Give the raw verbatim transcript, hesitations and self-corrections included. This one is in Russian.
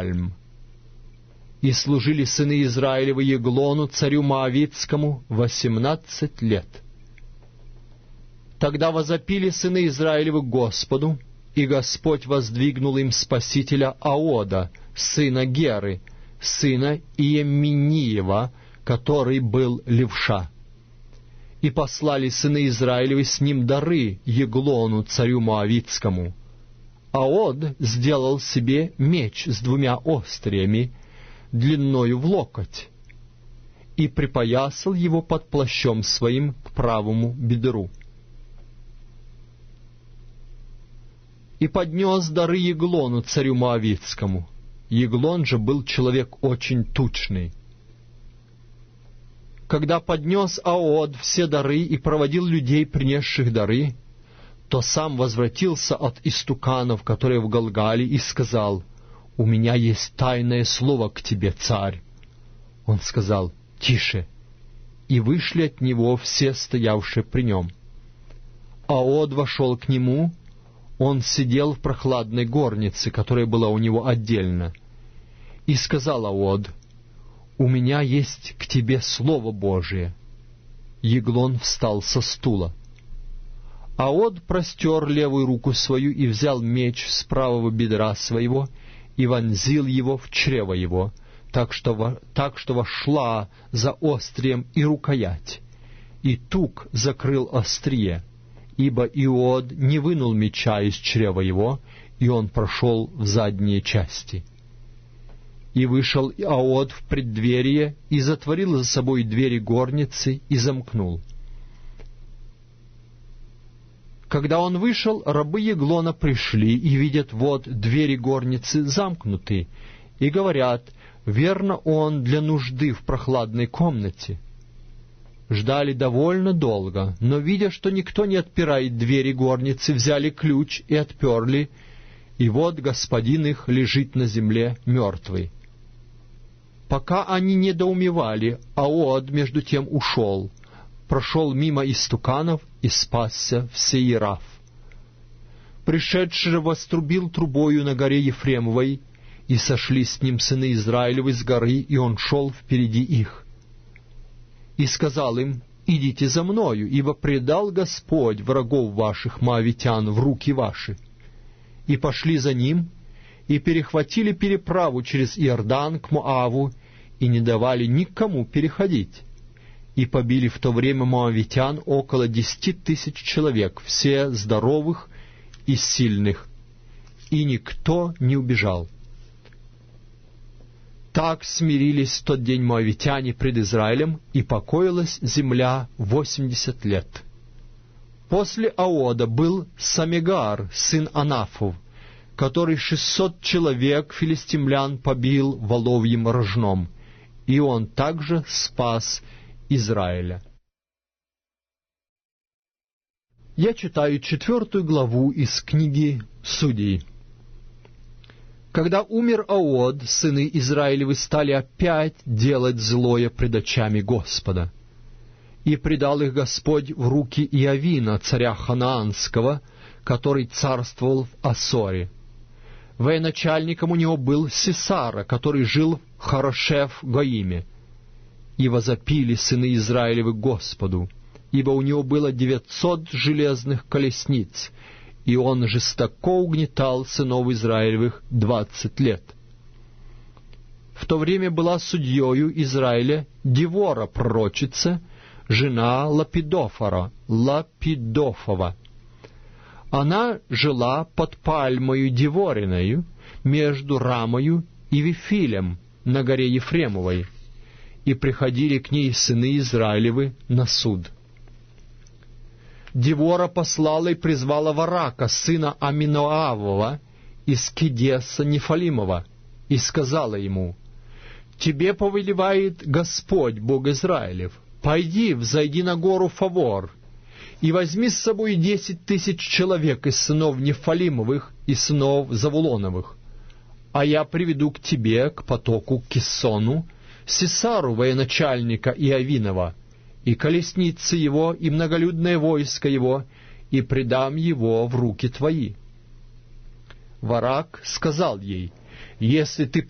пальм. И служили сыны Израилевы Еглону, царю Моавитскому, восемнадцать лет. Тогда возопили сыны Израилевы к Господу, и Господь воздвигнул им спасителя Аода, сына Геры, сына Иеминиева, который был левша. И послали сыны Израилевы с ним дары Еглону, царю Моавитскому. Аод сделал себе меч с двумя остриями, длиною в локоть, и припоясал его под плащом своим к правому бедру. И поднес дары Еглону, царю Моавитскому. Еглон же был человек очень тучный. Когда поднес Аод все дары и проводил людей, принесших дары, то сам возвратился от истуканов, которые в Галгале, и сказал: «У меня есть тайное слово к тебе, царь». Он сказал: «Тише». И вышли от него все стоявшие при нем. Аод вошел к нему. Он сидел в прохладной горнице, которая была у него отдельно. И сказал Аод: «У меня есть к тебе слово Божие». Еглон встал со стула. Аод простер левую руку свою и взял меч с правого бедра своего и вонзил его в чрево его, так что, во, так что вошла за острием и рукоять, и тук закрыл острие, ибо Иод не вынул меча из чрева его, и он прошел в задние части. И вышел Аод в преддверие и затворил за собой двери горницы и замкнул. Когда он вышел, рабы Еглона пришли и видят, вот двери горницы замкнуты, и говорят: верно, он для нужды в прохладной комнате. Ждали довольно долго, но, видя, что никто не отпирает двери горницы, взяли ключ и отперли, и вот господин их лежит на земле мертвый. Пока они недоумевали, Аод между тем ушел, прошел мимо истуканов и спасся в Сеираф. Пришедший вострубил трубою на горе Ефремовой, и сошли с ним сыны Израилевы с горы, и он шел впереди их. И сказал им: идите за мною, ибо предал Господь врагов ваших, моавитян, в руки ваши. И пошли за ним, и перехватили переправу через Иордан к Моаву, и не давали никому переходить. И побили в то время моавитян около десяти тысяч человек, все здоровых и сильных, и никто не убежал. Так смирились в тот день моавитяне пред Израилем, и покоилась земля восемьдесят лет. После Аода был Самегар, сын Анафов, который шестьсот человек филистимлян побил воловьим рожном, и он также спас Израиля. Я читаю четвертую главу из книги Судей. Когда умер Аод, сыны Израилевы стали опять делать злое пред очами Господа. И предал их Господь в руки Иовина, царя Ханаанского, который царствовал в Ассоре. Военачальником у него был Сисара, который жил в Харошев-Гоиме. И возопили сыны Израилевы Господу, ибо у него было девятьсот железных колесниц, и он жестоко угнетал сынов Израилевых двадцать лет. В то время была судьею Израиля Девора пророчица, жена Лапидофора, Лапидофова. Она жила под пальмою Девориною, между Рамою и Вифилем на горе Ефремовой, и приходили к ней сыны Израилевы на суд. Девора послала и призвала Варака, сына Аминоавова, из Кедеса Нефалимова, и сказала ему: «Тебе повелевает Господь, Бог Израилев, пойди, взойди на гору Фавор, и возьми с собой десять тысяч человек из сынов Нефалимовых и сынов Завулоновых, а я приведу к тебе, к потоку Киссону, Сисару, военачальника Иовинова, и колесницы его, и многолюдное войско его, и предам его в руки твои». Варак сказал ей: «Если ты